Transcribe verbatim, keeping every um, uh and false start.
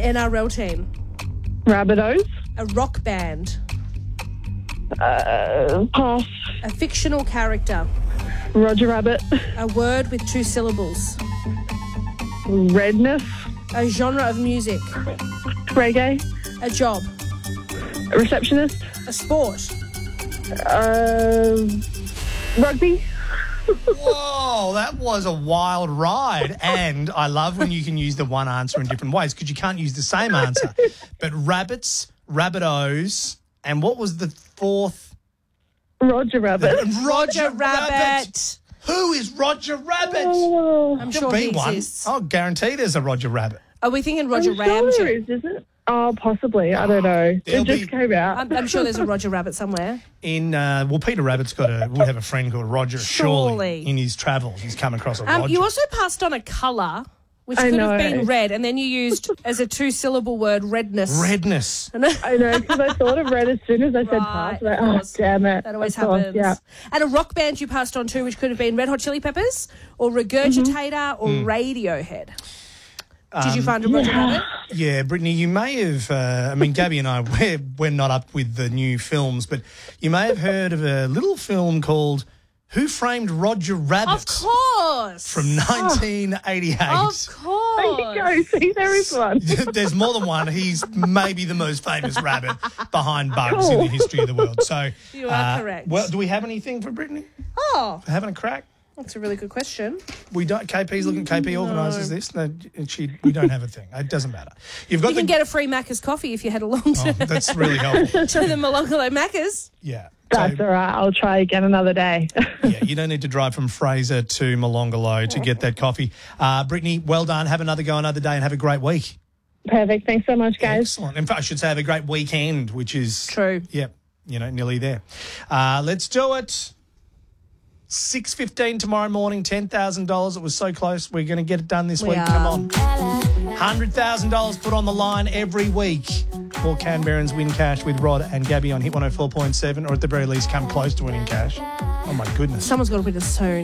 N R L team. Rabbitohs. A rock band. Uh, pass. A fictional character. Roger Rabbit. A word with two syllables. Redness. A genre of music. Reggae. A job. Receptionist. A sport. Uh, rugby. Whoa, that was a wild ride. And I love when you can use the one answer in different ways because you can't use the same answer. But rabbits, rabbitohs, and what was the fourth? Roger Rabbit. Roger, Roger Rabbit. Rabbit. Who is Roger Rabbit? Oh, I'm There'll sure be he one. exists. I'll guarantee there's a Roger Rabbit. Are we thinking Roger I'm sure there Ramsey? is, isn't it? Oh, possibly. I don't know. There'll It just be- came out. I'm, I'm sure there's a Roger Rabbit somewhere. In uh, well, Peter Rabbit's got a would have a friend called Roger. Surely, Surely. in his travels, he's come across a Um, Roger. you also passed on a colour, which I could have know. been red, and then you used as a two-syllable word redness. Redness. I know, because I thought of red as soon as I said Right, pass. Like, of oh, course. damn it. That always Of course, happens. Yeah. And a rock band you passed on to, which could have been Red Hot Chili Peppers or Regurgitator or Mm. Radiohead. Did you find a Roger Rabbit? Yeah, Brittany, you may have, uh, I mean, Gabby and I, we're, we're not up with the new films, but you may have heard of a little film called Who Framed Roger Rabbit? Of course. From nineteen eighty-eight. Of course. There you go. See, there is one. There's more than one. He's maybe the most famous rabbit behind Bugs in the history of the world. So You are uh, correct. Well, do we have anything for Brittany? Oh, For having a crack? that's a really good question. We don't. K P's looking. K P organises this. No, she. We don't have a thing. It doesn't matter. You've got You the. can get a free Macca's coffee if you head along oh, to, that's really helpful. to the Molonglo Macca's. Yeah. That's So, all right. I'll try again another day. yeah, you don't need to drive from Fraser to Molonglo to get that coffee. Uh, Brittany, well done. Have another go another day and have a great week. Perfect. Thanks so much, guys. Excellent. In fact, I should say have a great weekend, which is True. Yep. You know, nearly there. Uh, let's do it. six fifteen tomorrow morning, ten thousand dollars. It was so close. We're going to get it done this We week. are. Come on. one hundred thousand dollars put on the line every week. More Canberrans win cash with Rod and Gabby on Hit one oh four point seven, or at the very least come close to winning cash. Oh, my goodness. Someone's got to win us soon.